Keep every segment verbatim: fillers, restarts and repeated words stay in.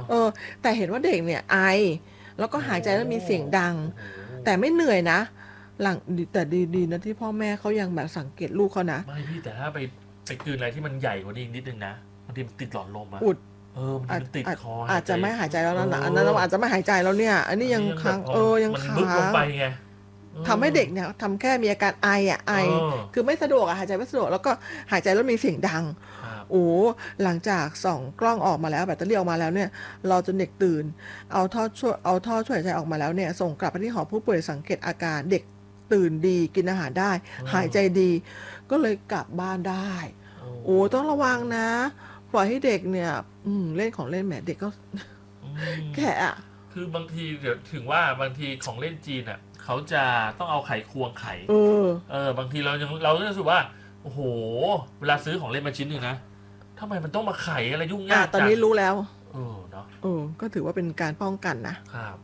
เออแต่เห็นว่าเด็กเนี่ยไอแล้วก็โอ้หายใจแล้วมีเสียงดังโอ้โหแต่ไม่เหนื่อยนะหลังแต่ดีๆนะที่พ่อแม่เขายังแบบสังเกตลูกเขานะไม่พี่แต่ถ้าไปไปกลืนอะไรที่มันใหญ่กว่านี้อีกนิดนึงนะบางทีมันติดหลอดลมอะอุดเออบางทีอาจมันติดอาจคอหายใจอาจจะไม่หายใจแล้วเอนั่นนะอันนั้นเราออาจจะไม่หายใจแล้วเนี่ยอันนี้อันนี้ยังค้างยังแบบพอเออยังมันบึ๊บค้างลงไปไงเอทำให้อเด็กเนี่ยทำแค่มีอาการไออ่ะไอเออคือไม่สะดวกอะหายใจไม่สะดวกแล้วก็หายใจแล้วมีเสียงดังครับโอ้หลังจากส่องกล้องออกมาแล้วแบตเตอรี่ออกมาแล้วเนี่ยเราจนเด็กตื่นเอาท่อช่วยเอาท่อช่วยหายใจออกมาแล้วเนี่ยส่งกลับไปที่หอผู้ป่วยสังเกตอาการเด็กตื่นดีกินอาหารได้เอหายอใจดีก็เลยกลับบ้านได้โอ้โอ้ต้องระวังนะปล่อยให้เด็กเนี่ยอืมเล่นของเล่นแหมเด็กก็อืมแก่อะคือบางทีเดี๋ยวถึงว่าบางทีของเล่นจีนอ่ะเขาจะต้องเอาไขควงไขเออเออบางทีเรายังเราก็รู้สึกว่าโอ้โหเวลาซื้อของเล่นมาชิ้นหนึ่งนะทำไมมันต้องมาไขอะไรยุ่งอ่ะตอนยากจังนี้รู้แล้วเออเนาะเออก็ถือว่าเป็นการป้องกันนะครับ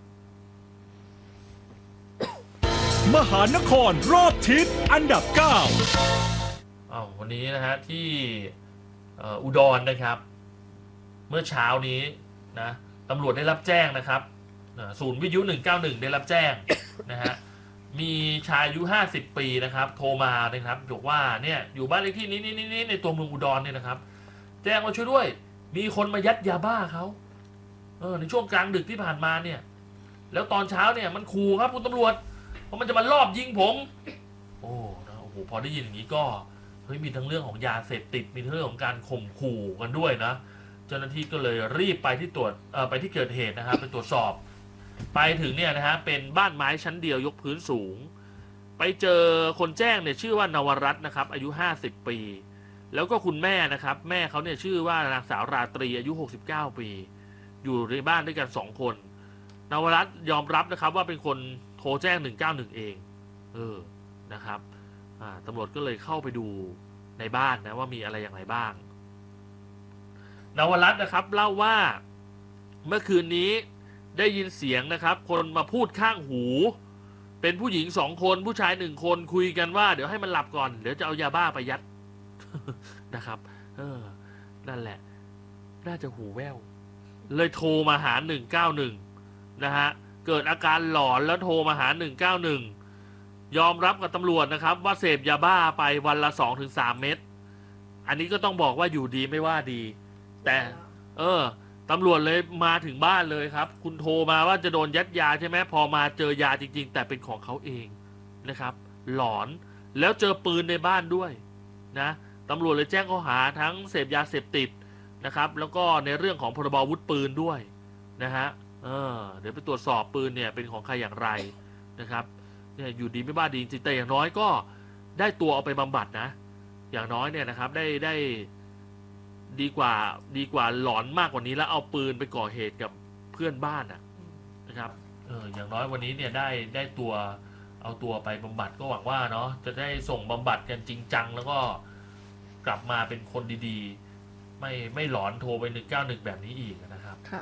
มหานครรอบทิศอันดับเก้าอ้าววันนี้นะฮะที่เอ่ออุดรนะครับเมื่อเช้านี้นะตำรวจได้รับแจ้งนะครับเอ่อศูนย์วิทยุหนึ่งเก้าหนึ่งได้รับแจ้งนะฮะมีชายอายุห้าสิบปีนะครับโทรมานะครับบอกว่าเนี่ยอยู่บ้านเลขที่นี้นี้นี้ในตัวเมืองอุดรเนี่ยนะครับแจ้งมาช่วยด้วยมีคนมายัดยาบ้าเขาเออในช่วงกลางดึกที่ผ่านมาเนี่ยแล้วตอนเช้าเนี่ยมันขู่ครับคุณตำรวจเพราะมันจะมาลอบยิงผมโอ้นะโอ้โหพอได้ยินอย่างนี้ก็เฮ้ยมีทั้งเรื่องของยาเสพติดมีทั้งเรื่องของการข่มขู่กันด้วยนะเจ้าหน้าที่ก็เลยรีบไปที่ตรวจเอ่อไปที่เกิดเหตุนะครับไปตรวจสอบไปถึงเนี่ยนะฮะเป็นบ้านไม้ชั้นเดียวยกพื้นสูงไปเจอคนแจ้งเนี่ยชื่อว่านวรัตน์นะครับอายุห้าสิบปีแล้วก็คุณแม่นะครับแม่เขาเนี่ยชื่อว่านางสาวราตรีอายุหกสิบเก้าปีอยู่ในบ้านด้วยกันสองคนนวรัตน์ยอมรับนะครับว่าเป็นคนโทรแจ้งหนึ่งเก้าหนึ่งเองเออนะครับอ่าตำรวจก็เลยเข้าไปดูในบ้านนะว่ามีอะไรอย่างไรบ้างนวรัตน์นะครับเล่าว่าเมื่อคืนนี้ได้ยินเสียงนะครับคนมาพูดข้างหูเป็นผู้หญิงสองคนผู้ชายหนึ่งคนคุยกันว่าเดี๋ยวให้มันหลับก่อนเดี๋ยวจะเอายาบ้าไปยัด นะครับเออนั่นแหละน่าจะหูแว่วเลยโทรมาหาหนึ่งเก้าหนึ่งนะฮะเกิดอาการหลอนแล้วโทรมาหาหนึ่งเก้าหนึ่งยอมรับกับตำรวจนะครับว่าเสพยาบ้าไปวันละ สองถึงสาม เม็ดอันนี้ก็ต้องบอกว่าอยู่ดีไม่ว่าดีแต่เออตำรวจเลยมาถึงบ้านเลยครับคุณโทรมาว่าจะโดนยัดยาใช่ไหมพอมาเจอยาจริงๆแต่เป็นของเขาเองนะครับหลอนแล้วเจอปืนในบ้านด้วยนะตำรวจเลยแจ้งข้อหาทั้งเสพยาเสพติดนะครับแล้วก็ในเรื่องของพรบอาวุธปืนด้วยนะฮะเออเดี๋ยวไปตรวจสอบปืนเนี่ยเป็นของใครอย่างไรนะครับเนี่ยอยู่ดีไม่บ้าดีจริงแต่อย่างน้อยก็ได้ตัวเอาไปบำบัดนะอย่างน้อยเนี่ยนะครับได้ได้ดีกว่าดีกว่าหลอนมากกว่านี้แล้วเอาปืนไปก่อเหตุกับเพื่อนบ้านนะนะครับเอออย่างน้อยวันนี้เนี่ยได้ได้ตัวเอาตัวไปบำบัดก็หวังว่าเนาะจะได้ส่งบำบัดกันจริงจังแล้วก็กลับมาเป็นคนดีๆไม่ไม่หลอนโทรไปหนึ่งเก้าหนึ่งแบบนี้อีกนะครับค่ะ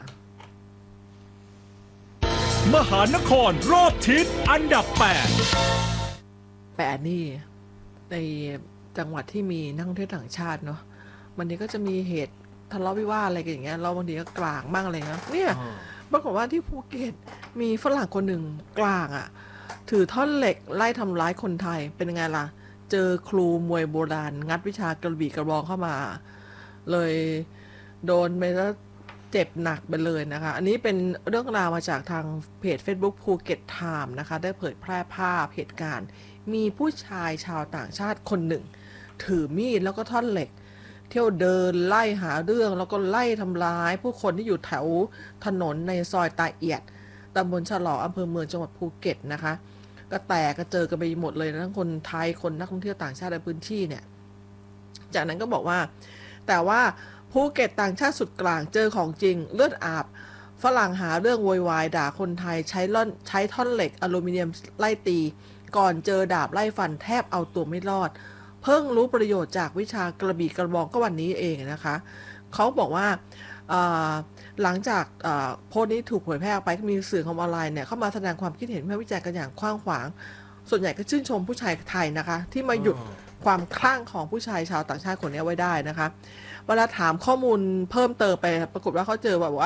มหานครรอบทิศอันดับแปดแปดนี่ในจังหวัดที่มีนักท่องเที่ยวต่างชาติเนาะวันนี้ก็จะมีเหตุทะเลาะวิวาทอะไรกันอย่างเงี้ยเราบางทีก็กลางบ้างอะไรเงี้ยเนี่ยปรากฏว่าที่ภูเก็ตมีฝรั่งคนหนึ่งกลางอ่ะถือท่อนเหล็กไล่ทำร้ายคนไทยเป็นยังไงล่ะเจอครูมวยโบราณงัดวิชากระบี่กระบองเข้ามาเลยโดนไปแล้วเจ็บหนักไปเลยนะคะอันนี้เป็นเรื่องราวมาจากทางเพจ Facebook ภูเก็ตไทม์นะคะได้เผยแพร่ภาพเหตุการณ์มีผู้ชายชาวต่างชาติคนหนึ่งถือมีดแล้วก็ท่อนเหล็กเที่ยวเดินไล่หาเรื่องแล้วก็ไล่ทำร้ายผู้คนที่อยู่แถวถนนในซอยตาเอียดตำบลฉลองอำเภอเมืองจังหวัดภูเก็ตนะคะก็แตกกระเจิงกันไปหมดเลยทั้งคนไทยคนนักท่องเที่ยวต่างชาติในพื้นที่เนี่ยจากนั้นก็บอกว่าแต่ว่าภูเก็ตต่างชาติสุดกลางเจอของจริงเลือดอาบฝรั่งหาเรื่องโวยวายด่าคนไทยใช้ล่อนใช้ท่อนเหล็กอลูมิเนียมไล่ตีก่อนเจอดาบไล่ฟันแทบเอาตัวไม่รอดเพิ่งรู้ประโยชน์จากวิชากระบี่กระบองก็วันนี้เองนะคะเขาบอกว่าหลังจากโพสต์นี้ถูกเผยแพร่ออกไปก็มีสื่อของออนไลน์เนี่ยเข้ามาแสดงความคิดเห็นวิพากษ์วิจารณ์กันอย่างกว้างขวางส่วนใหญ่ก็ชื่นชมผู้ชายไทยนะคะที่มาหยุดความคลั่งของผู้ชายชาวต่างชาติคนนี้ไว้ได้นะคะเวลาถามข้อมูลเพิ่มเติมไปปรากฏว่าเขาเจอแบบว่า